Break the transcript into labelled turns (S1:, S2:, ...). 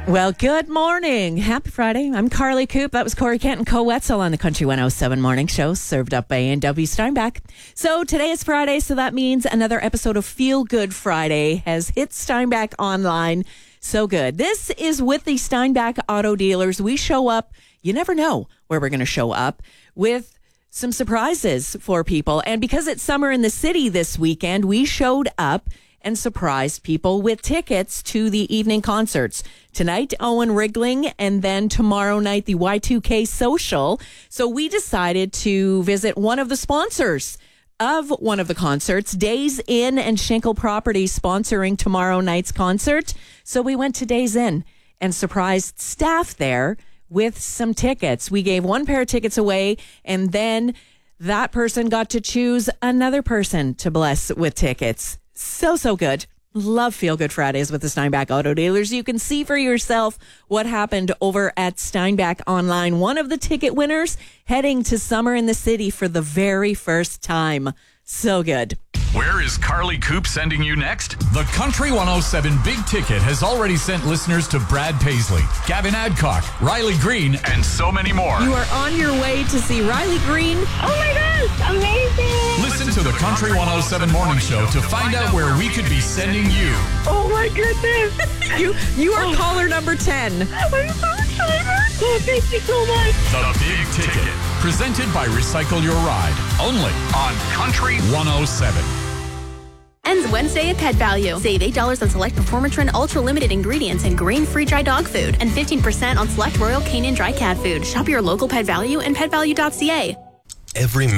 S1: Well, good morning. Happy Friday. I'm Carly Coop. That was Corey Kent and Co Wetzel on the Country 107 Morning Show, served up by A&W Steinbach. So today is Friday, so that means another episode of Feel Good Friday has hit Steinbach online. So good. This is with the Steinbach Auto Dealers. We show up, you never know where we're going to show up, with some surprises for people. And because it's summer in the city this weekend, we showed up and surprised people with tickets to the evening concerts. Tonight, Owen Wrigling, and then tomorrow night, the Y2K Social. So we decided to visit one of the sponsors of one of the concerts, Days Inn and Schenkel Properties sponsoring tomorrow night's concert. So we went to Days Inn and surprised staff there with some tickets. We gave one pair of tickets away, and then that person got to choose another person to bless with tickets. So good. Love Feel Good Fridays with the Steinbach Auto Dealers. You can see for yourself what happened over at Steinbach Online. One of the ticket winners heading to summer in the city for the very first time. So good.
S2: Where is Carly Coop sending you next?
S3: The Country 107 Big Ticket has already sent listeners to Brad Paisley, Gavin Adcock, Riley Green,
S2: and so many more.
S1: You are on your way to see Riley Green.
S4: Oh my gosh, amazing!
S3: Listen to the Country 107 Morning Show to find out where we could be sending you.
S4: Oh my goodness!
S1: You are caller number 10.
S4: I'm so excited! Oh, thank you so much!
S3: The Big Ticket, presented by Recycle Your Ride, only
S2: On Country
S3: 107.
S5: Ends Wednesday at Pet Value. Save $8 on select Performatrin Ultra Limited ingredients and grain-free dry dog food, and 15% on select Royal Canin dry cat food. Shop your local Pet Value and petvalue.ca.
S6: Every